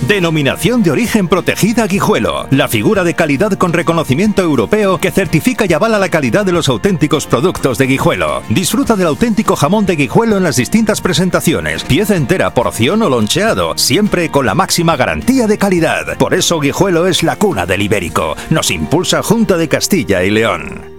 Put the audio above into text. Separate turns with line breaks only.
Denominación de origen protegida Guijuelo. La figura de calidad con reconocimiento europeo que certifica y avala la calidad de los auténticos productos de Guijuelo. Disfruta del auténtico jamón de Guijuelo en las distintas presentaciones. Pieza entera, porción o loncheado. Siempre con la máxima garantía de calidad. Por eso Guijuelo es la cuna del ibérico. Nos impulsa Junta de Castilla y León.